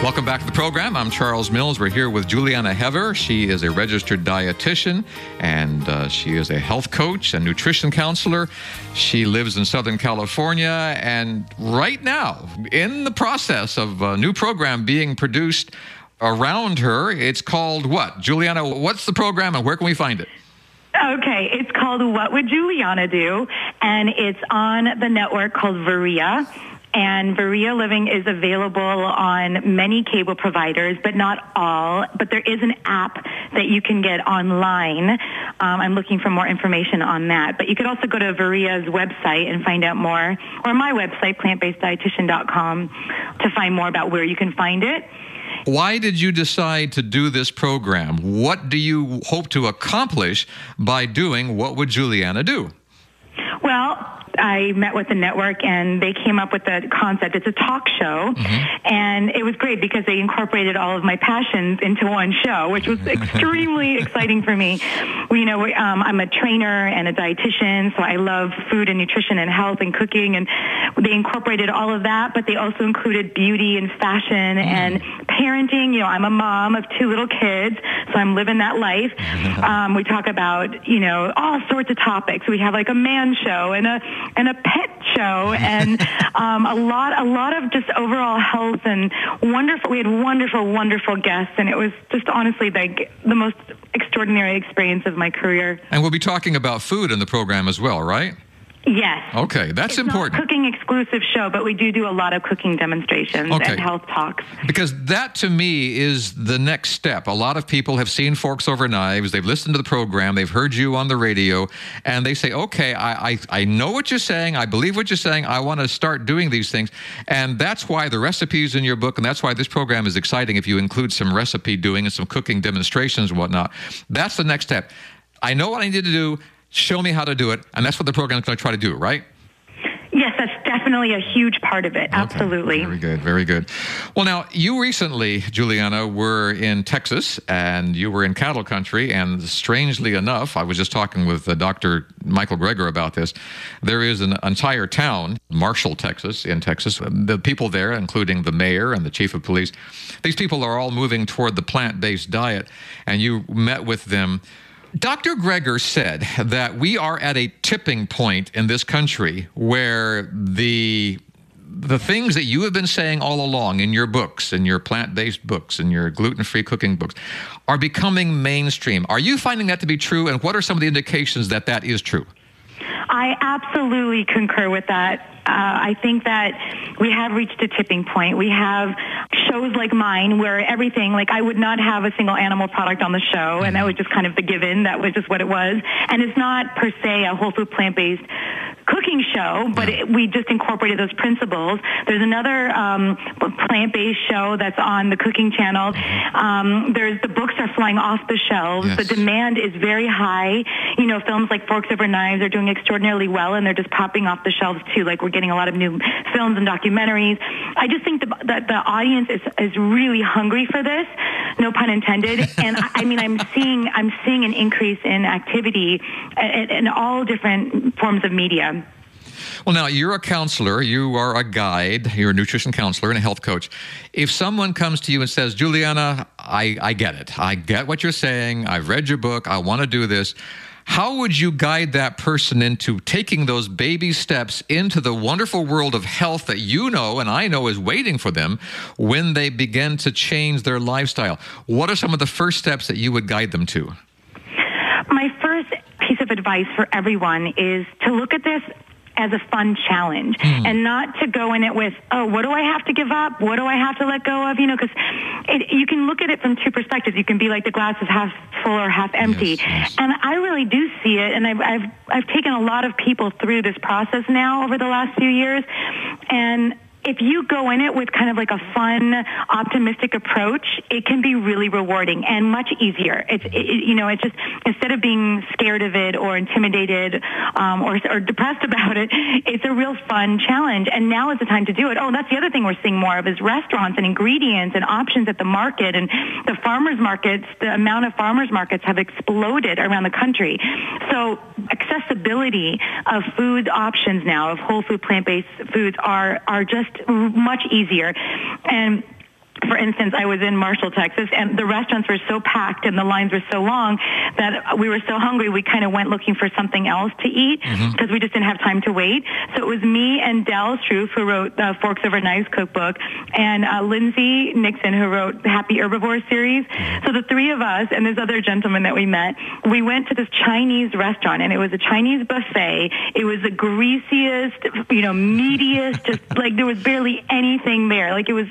Welcome back to the program. I'm Charles Mills. We're here with Juliana Hever. She is a registered dietitian, and she is a health coach and nutrition counselor. She lives in Southern California, and right now, in the process of a new program being produced around her. It's called what? Juliana, what's the program, and where can we find it? Okay, it's called What Would Juliana Do? And it's on the network called Varia. And Varia Living is available on many cable providers, but not all. But there is an app that you can get online. I'm looking for more information on that. But you could also go to Varia's website and find out more, or my website, plantbaseddietitian.com, to find more about where you can find it. Why did you decide to do this program? What do you hope to accomplish by doing What Would Juliana Do? Well, I met with the network, and they came up with the concept. It's a talk show, and it was great because they incorporated all of my passions into one show, which was extremely exciting for me. I'm a trainer and a dietitian, so I love food and nutrition and health and cooking, and they incorporated all of that, but they also included beauty and fashion and parenting. I'm a mom of 2 little kids, so I'm living that life. We talk about, all sorts of topics. We have like a man show and a pet show, and a lot of just overall health, and wonderful. We had wonderful guests, and it was just honestly like the most extraordinary experience of my career. And we'll be talking about food in the program as well, right? Yes. Okay, that's important. It's not a cooking exclusive show, but we do a lot of cooking demonstrations and health talks. Because that, to me, is the next step. A lot of people have seen Forks Over Knives. They've listened to the program. They've heard you on the radio. And they say, okay, I know what you're saying. I believe what you're saying. I want to start doing these things. And that's why the recipes in your book, and that's why this program is exciting if you include some recipe doing and some cooking demonstrations and whatnot. That's the next step. I know what I need to do. Show me how to do it, and that's what the program is going to try to do, right? Yes, that's definitely a huge part of it. Okay. Absolutely. Very good, very good. Well, now, you recently, Juliana, were in Texas, and you were in cattle country, and strangely enough, I was just talking with Dr. Michael Greger about this. There is an entire town, Marshall, Texas, in Texas. The people there, including the mayor and the chief of police, these people are all moving toward the plant-based diet, and you met with them. Dr. Greger said that we are at a tipping point in this country where the things that you have been saying all along in your books, in your plant-based books, in your gluten-free cooking books, are becoming mainstream. Are you finding that to be true, and what are some of the indications that that is true? I absolutely concur with that. I think that we have reached a tipping point. We have shows like mine where everything, like I would not have a single animal product on the show, and that was just kind of the given. That was just what it was. And it's not per se a whole food plant-based cooking show, but we just incorporated those principles. There's another plant-based show that's on the cooking channel. The books are flying off the shelves. Yes. The demand is very high. Films like Forks Over Knives are doing extraordinarily well, and they're just popping off the shelves too. Like we're getting a lot of new films and documentaries. I just think that the audience is really hungry for this, no pun intended. And I'm seeing an increase in activity in all different forms of media. Well, now, you're a counselor, you are a guide, you're a nutrition counselor and a health coach. If someone comes to you and says, Juliana, I get it. I get what you're saying. I've read your book. I want to do this. How would you guide that person into taking those baby steps into the wonderful world of health that you know and I know is waiting for them when they begin to change their lifestyle? What are some of the first steps that you would guide them to? My first piece of advice for everyone is to look at this as a fun challenge and not to go in it with, what do I have to give up? What do I have to let go of? Because you can look at it from 2 perspectives. You can be like the glass is half full or half empty. Yes. And I really do see it. And I've taken a lot of people through this process now over the last few years. And if you go in it with kind of like a fun, optimistic approach, it can be really rewarding and much easier. It's just, instead of being scared of it or intimidated or depressed about it, it's a real fun challenge. And now is the time to do it. Oh, that's the other thing we're seeing more of is restaurants and ingredients and options at the market, and the farmers markets. The amount of farmers markets have exploded around the country. So accessibility of food options now, of whole food plant-based foods, are just much easier. And for instance, I was in Marshall, Texas, and the restaurants were so packed and the lines were so long that we were so hungry we kind of went looking for something else to eat because we just didn't have time to wait. So it was me and Del Struve, who wrote the Forks Over Knives cookbook, and Lindsay Nixon, who wrote the Happy Herbivore series. So the three of us and this other gentleman that we met, we went to this Chinese restaurant, and it was a Chinese buffet. It was the greasiest, meatiest, just like there was barely anything there. Like it was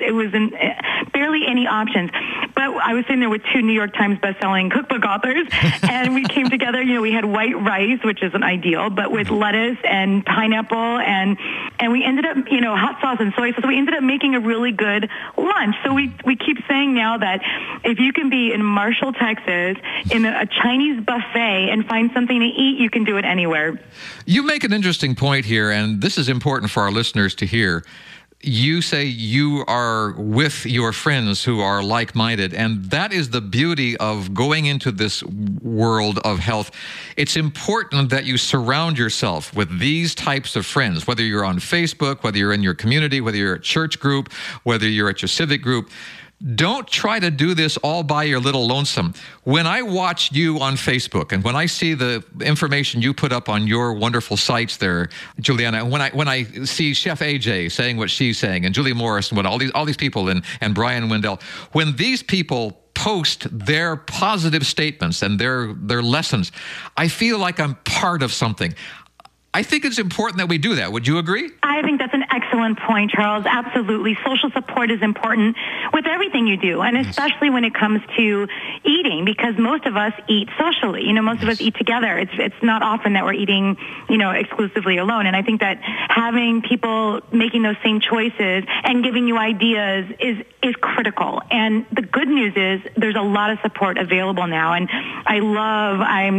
barely any options. But I was sitting there with two New York Times bestselling cookbook authors, and we came together. We had white rice, which isn't ideal, but with lettuce and pineapple, and we ended up, hot sauce and soy sauce. So we ended up making a really good lunch. So we keep saying now that if you can be in Marshall, Texas, in a Chinese buffet and find something to eat, you can do it anywhere. You make an interesting point here, and this is important for our listeners to hear. You say you are with your friends who are like-minded, and that is the beauty of going into this world of health. It's important that you surround yourself with these types of friends, whether you're on Facebook, whether you're in your community, whether you're at church group, whether you're at your civic group. Don't try to do this all by your little lonesome. When I watch you on Facebook and when I see the information you put up on your wonderful sites there, Juliana, when I see Chef AJ saying what she's saying and Julie Morris and what all these people and Brian Wendell, when these people post their positive statements and their lessons, I feel like I'm part of something. I think it's important that we do that. Would you agree? I think that's an excellent point, Charles. Absolutely. Social support is important with everything you do, and especially when it comes to eating, because most of us eat socially. Most of us eat together. It's not often that we're eating, exclusively alone. And I think that having people making those same choices and giving you ideas is critical. And the good news is there's a lot of support available now. And I love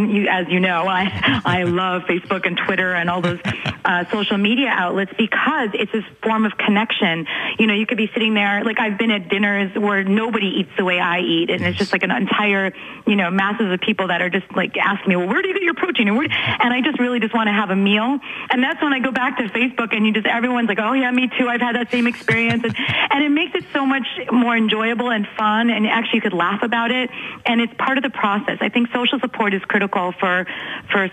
Facebook and Twitter and all those social media outlets because it's this form of connection. You could be sitting there, like I've been at dinners where nobody eats the way I eat, and it's just like an entire, masses of people that are just like asking me, well, where do you get your protein? And I just really just want to have a meal. And that's when I go back to Facebook and everyone's like, oh yeah, me too. I've had that same experience. And it makes it so much more enjoyable and fun, and actually you could laugh about it. And it's part of the process. I think social support is critical for